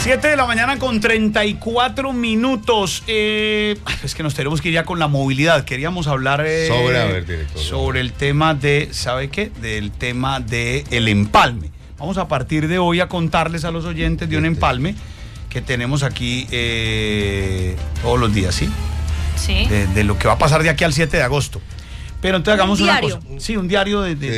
7 de la mañana con 34 minutos. Es que nos tenemos que ir ya con la movilidad. Queríamos hablar sobre el tema de, ¿sabe qué? Del tema del empalme. Vamos a partir de hoy a contarles a los oyentes de un empalme que tenemos aquí todos los días, ¿sí? Sí. De lo que va a pasar de aquí al 7 de agosto. Pero entonces hagamos una cosa. Sí, un diario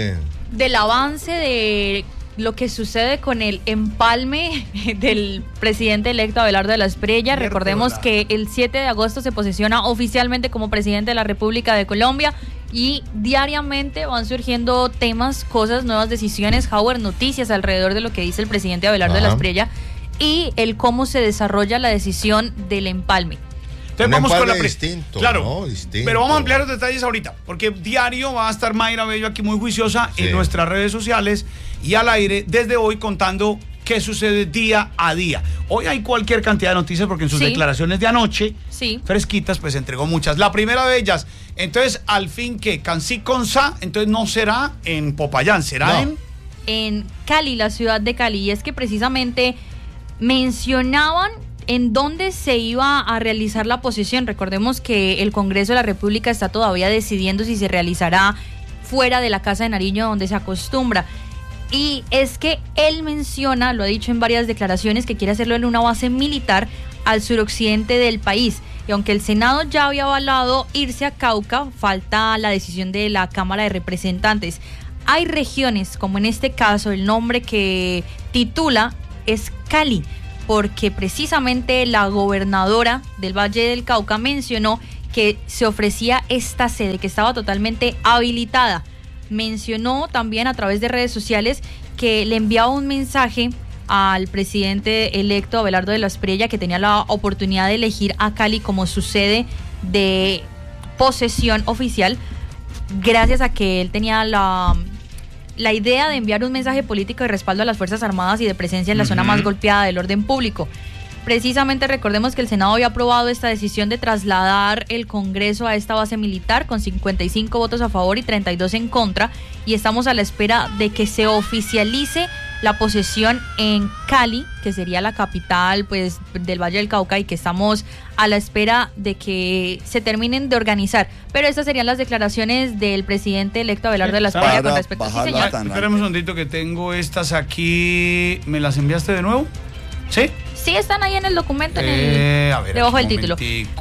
del avance de lo que sucede con el empalme del presidente electo Abelardo de la Espriella. Recordemos que el 7 de agosto se posesiona oficialmente como presidente de la República de Colombia y diariamente van surgiendo temas, cosas, nuevas decisiones, Howard, noticias alrededor de lo que dice el presidente Abelardo de la Espriella y el cómo se desarrolla la decisión del empalme. Entonces vamos con la distinto, claro, ¿no? Distinto. Pero vamos a ampliar los detalles ahorita, porque diario va a estar Mayra Bello aquí muy juiciosa en nuestras redes sociales y al aire desde hoy contando qué sucede día a día. Hoy hay cualquier cantidad de noticias porque en sus declaraciones de anoche, fresquitas, pues entregó muchas. La primera de ellas, entonces al fin que Cancí con Sa, entonces no será en Popayán, será en Cali, la ciudad de Cali. Y es que precisamente mencionaban en dónde se iba a realizar la posesión. Recordemos que el Congreso de la República está todavía decidiendo si se realizará fuera de la Casa de Nariño donde se acostumbra. Y es que él menciona, lo ha dicho en varias declaraciones, que quiere hacerlo en una base militar al suroccidente del país. Y aunque el Senado ya había avalado irse a Cauca, falta la decisión de la Cámara de Representantes. Hay regiones, como en este caso, el nombre que titula es Cali, porque precisamente la gobernadora del Valle del Cauca mencionó que se ofrecía esta sede, que estaba totalmente habilitada. Mencionó también a través de redes sociales que le enviaba un mensaje al presidente electo Abelardo de la Espriella, que tenía la oportunidad de elegir a Cali como su sede de posesión oficial, gracias a que él tenía la idea de enviar un mensaje político de respaldo a las Fuerzas Armadas y de presencia en la zona más golpeada del orden público. Precisamente recordemos que el Senado había aprobado esta decisión de trasladar el Congreso a esta base militar con 55 votos a favor y 32 en contra, y estamos a la espera de que se oficialice la posesión en Cali, que sería la capital pues del Valle del Cauca, y que estamos a la espera de que se terminen de organizar. Pero estas serían las declaraciones del presidente electo Abelardo de la Espriella con respecto a sí, señor. Espérame un segundito que tengo estas aquí. ¿Me las enviaste de nuevo? ¿Sí? Sí, están ahí en el documento, debajo del título.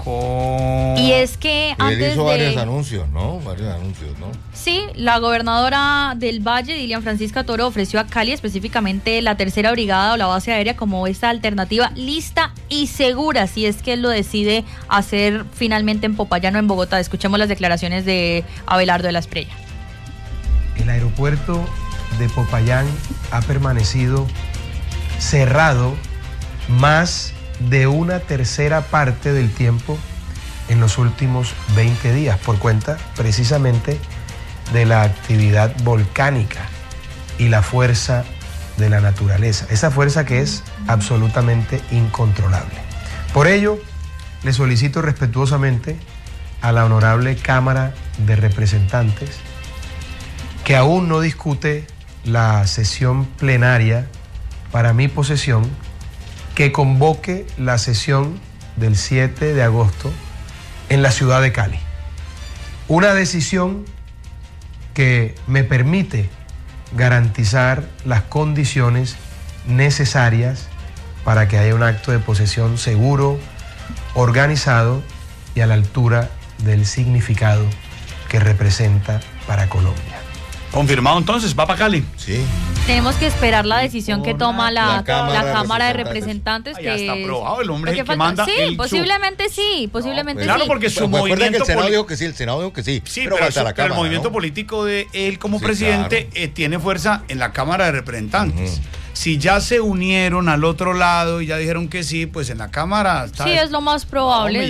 Y es que antes él hizo varios anuncios, ¿no? Sí, la gobernadora del Valle, Dilian Francisca Toro, ofreció a Cali específicamente la tercera brigada o la base aérea como esta alternativa lista y segura, si es que él lo decide hacer finalmente en Popayán o en Bogotá. Escuchemos las declaraciones de Abelardo de la Espriella. El aeropuerto de Popayán ha permanecido cerrado más de una tercera parte del tiempo en los últimos 20 días por cuenta precisamente de la actividad volcánica y la fuerza de la naturaleza, esa fuerza que es absolutamente incontrolable. Por ello, le solicito respetuosamente a la honorable Cámara de Representantes, que aún no discute la sesión plenaria para mi posesión, que convoque la sesión del 7 de agosto en la ciudad de Cali. Una decisión que me permite garantizar las condiciones necesarias para que haya un acto de posesión seguro, organizado y a la altura del significado que representa para Colombia. Confirmado entonces, va para Cali. Sí. Tenemos que esperar la decisión que toma la Cámara de Representantes. Ya está aprobado, el hombre que manda. Sí, posiblemente sí, posiblemente sí. Claro, porque su movimiento que el Senado dijo que sí, el Senado dijo que sí. Sí, pero el movimiento político de él como presidente tiene fuerza en la Cámara de Representantes. Si ya se unieron al otro lado y ya dijeron que sí, pues en la Cámara está. Sí, es lo más probable,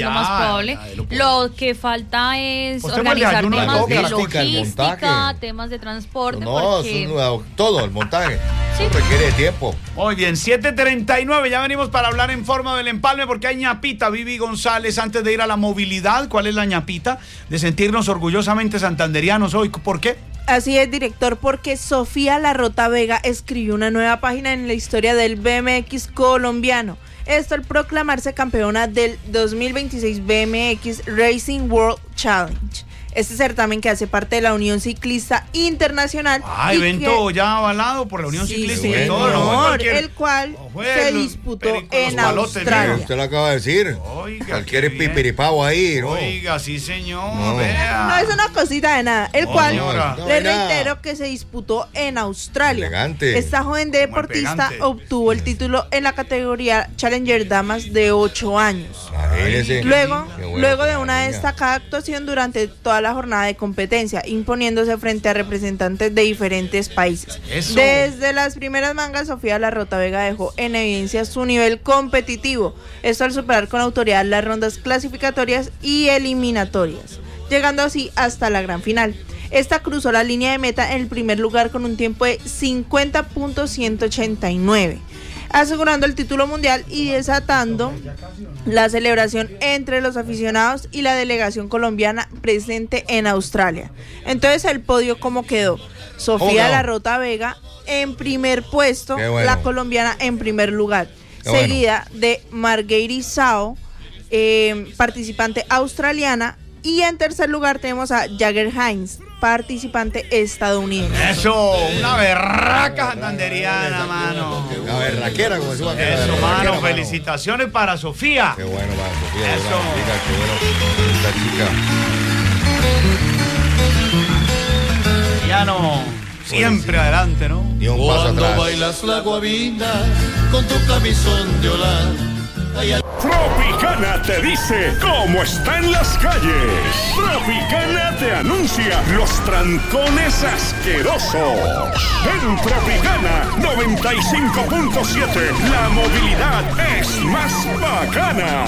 Lo que falta es organizar temas de logística, temas de transporte. Todo el montaje. Requiere tiempo. Muy bien, 7:39, ya venimos para hablar en forma del empalme porque hay ñapita, Vivi González, antes de ir a la movilidad. ¿Cuál es la ñapita? De sentirnos orgullosamente santanderianos hoy. ¿Por qué? Así es, director, porque Sofía Larrota Vega escribió una nueva página en la historia del BMX colombiano. Esto al proclamarse campeona del 2026 BMX Racing World Challenge. Este certamen que hace parte de la Unión Ciclista Internacional. Evento ya avalado por la Unión Ciclista y todo, ¿no? El cual se disputó en Australia. Usted lo acaba de decir. Oiga, cualquier pipiripavo ahí, ¿no? Oiga, sí, señor. No. No es una cosita de nada. El cual, le reitero que se disputó en Australia. Elegante. Esta joven deportista obtuvo el título en la categoría Challenger Damas de 8 años. Luego de una destacada actuación durante toda la jornada de competencia, imponiéndose frente a representantes de diferentes países. Eso. Desde las primeras mangas, Sofía Larrota Vega dejó en evidencia su nivel competitivo, esto al superar con autoridad las rondas clasificatorias y eliminatorias, llegando así hasta la gran final. Esta cruzó la línea de meta en el primer lugar con un tiempo de 50.189, asegurando el título mundial y desatando la celebración entre los aficionados y la delegación colombiana presente en Australia. Entonces, el podio, ¿cómo quedó? Sofía Larrota Vega en primer puesto, la colombiana en primer lugar, seguida de Marguerite Sao, participante australiana, y en tercer lugar tenemos a Jagger Hines, participante estadounidense. Eso, una berraca santanderiana, mano. Una berraquera, como decimos. Eso, mano, felicitaciones para Sofía. Qué bueno para Sofía. Eso. Qué bueno, esta chica. Ya no, siempre adelante, ¿no? Ni un paso atrás. Cuando bailas la guabina con tu camisón de Holanda. Tropicana te dice cómo está en las calles. Tropicana te anuncia los trancones asquerosos. En Tropicana 95.7, la movilidad es más bacana.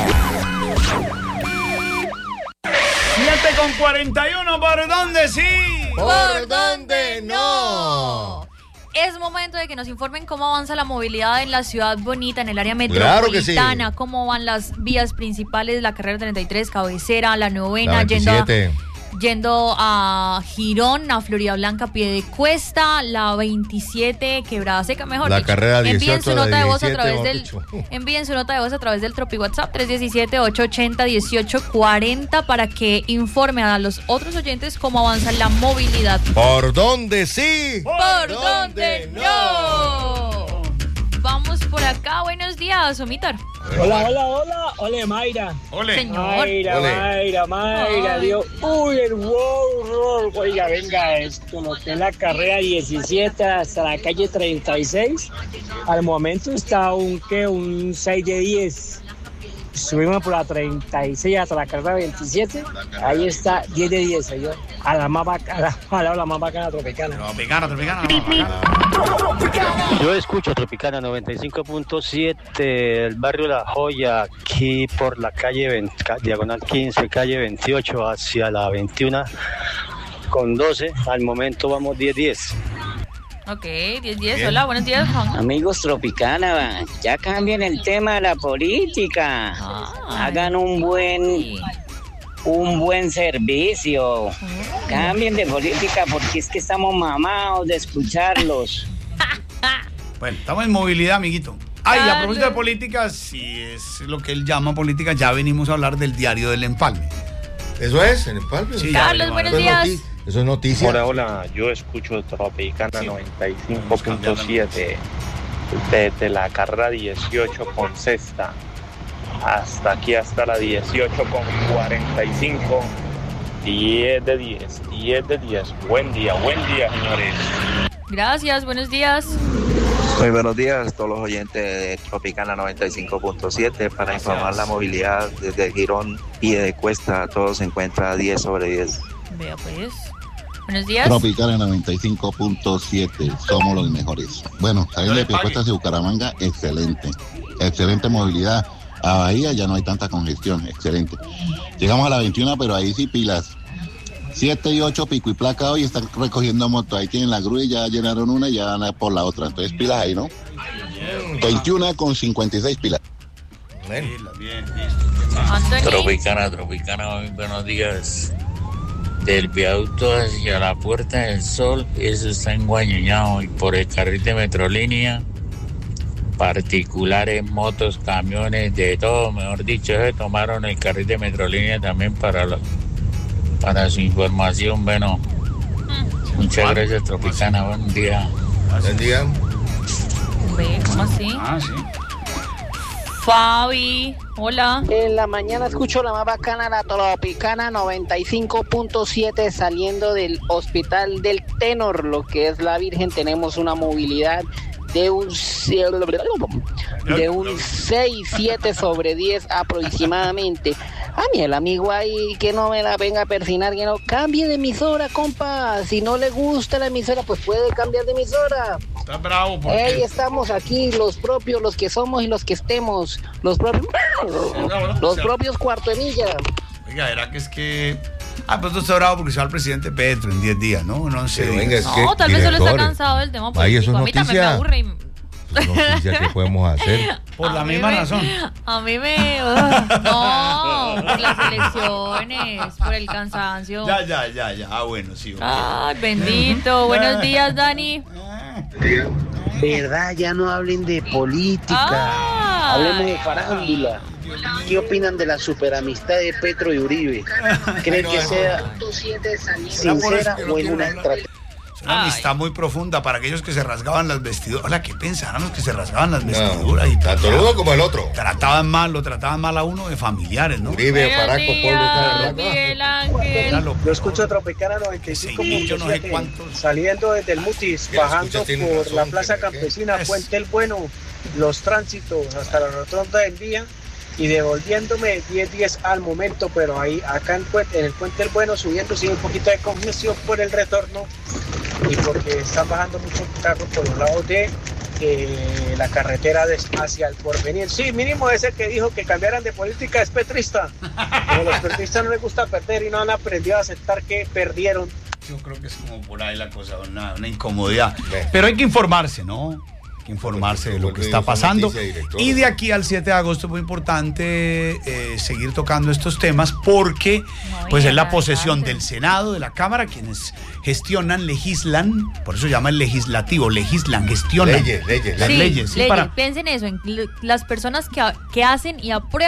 7:41, ¿por dónde sí? ¿Por dónde no? Es momento de que nos informen cómo avanza la movilidad en la ciudad bonita, en el área metropolitana, claro que sí. Cómo van las vías principales, la carrera 33, cabecera, la novena, yendo a Girón, a Florida Blanca, Piedecuesta, la 27, Quebrada Seca, mejor la dicho. Carrera 18, envíen su nota de voz a través del Tropi WhatsApp 317-880-1840 para que informe a los otros oyentes cómo avanza la movilidad. ¿Por dónde sí? ¿Por dónde no? Vamos por acá. Buenos días, Omitar. Hola, Mayra. Ole. Señor. Mayra, Dios. Uy, el wow. Oiga, venga, esto, lo que es la carrera 17 hasta la calle 36. Al momento está un 6 de 10. Subimos por la 36 hasta la carrera 27. Ahí está 10 de 10, señor. A la más bacana Tropicana. Tropicana. Yo escucho Tropicana 95.7, el barrio La Joya, aquí por la calle diagonal 15, calle 28 hacia la 21:12. Al momento vamos 10-10. Ok, 10-10. Hola, buenos días, Juan. Amigos Tropicana, ya cambien el tema de la política. Hagan un buen servicio. Cambien de política porque es que estamos mamados de escucharlos. Bueno, estamos en movilidad, amiguito. A propósito de política, si es lo que él llama política, ya venimos a hablar del diario del Empalme. ¿Eso es? ¿En Empalme? Sí, Carlos, buenos días. Eso es noticia. Hola, yo escucho Tropicana 95.7 desde la carrera 18 con sexta hasta aquí, hasta la 18 con 45. 10 de 10. Buen día, señores. Gracias, buenos días. Muy buenos días a todos los oyentes de Tropicana 95.7 para informar la movilidad desde Girón, Piedecuesta. Todo se encuentra a 10 sobre 10. Vea pues. Buenos días. Tropicana 95.7, somos los mejores. Bueno, saliendo de Piedecuesta hacia Bucaramanga, excelente movilidad. A Bahía ya no hay tanta congestión, excelente. Llegamos a la 21, pero ahí sí pilas. 7 y 8 pico y placa hoy están recogiendo moto. Ahí tienen la grúa y ya llenaron una y ya van por la otra. Entonces pilas ahí, ¿no? 21 con 56 pilas. Bien. Tropicana, muy buenos días. del viaducto hacia la Puerta del Sol, eso está enguañeñado, y por el carril de Metrolínea, particulares, motos, camiones, de todo, mejor dicho, se tomaron el carril de Metrolínea también para su información. Bueno, muchas gracias, Tropicana, buen día. Buen día. ¿Cómo así? Sí. Fabi, hola. En la mañana escucho la más bacana, la Tropicana 95.7, saliendo del Hospital del Tenor, lo que es la Virgen. Tenemos una movilidad de un 6-7/10 aproximadamente. A mí el amigo ahí que no me la venga a persinar, que no cambie de emisora, compa. Si no le gusta la emisora, pues puede cambiar de emisora. Está bravo porque... Hey, estamos aquí, los propios, los que somos y los que estemos. Los propios cuarto de milla. Oiga, era que es que... pues no está bravo porque se va el presidente Petro en 10 días, ¿no? No sé. Venga, es No, tal vez solo está cansado del tema político. eso es a mí también me noticia. aburre. Noticia que podemos hacer. Por la misma razón. A mí me... no, por las elecciones, por el cansancio. Ya. Bueno, sí. Okay. Ay, bendito. Buenos días, Dani. ¿Verdad? Ya no hablen de política. Hablemos de farándula. ¿Qué opinan de la superamistad de Petro y Uribe? ¿Creen que sea sincera o en una estrategia? Una amistad muy profunda para aquellos que se rasgaban las vestiduras. Hola, ¿qué pensaban los que se rasgaban las vestiduras? Y tanto el uno como el otro. lo trataban mal a uno de familiares, ¿no? Uribe, Paraco, Miguel Ángel. Yo escucho Tropicana 95.7, saliendo desde el Mutis, bajando por la Plaza Campesina, Puente el Bueno, los tránsitos hasta la Rotonda del Día, y devolviéndome 10 al momento, pero ahí acá en el Puente el Bueno subiendo, sigue un poquito de congestión por el retorno y porque están bajando muchos carros por los lados de la carretera hacia el Porvenir. Sí, mínimo ese que dijo que cambiaran de política es petrista. Como los petristas no les gusta perder y no han aprendido a aceptar que perdieron. Yo creo que es como por ahí la cosa, una incomodidad. Pero hay que informarse, ¿no? Que informarse de lo que está pasando. Y de aquí al 7 de agosto es muy importante seguir tocando estos temas porque pues es la posesión del Senado, de la Cámara, quienes gestionan, legislan, por eso llama el legislativo, legislan, gestionan leyes. Las leyes. Piensen eso, en las personas que hacen y aprueban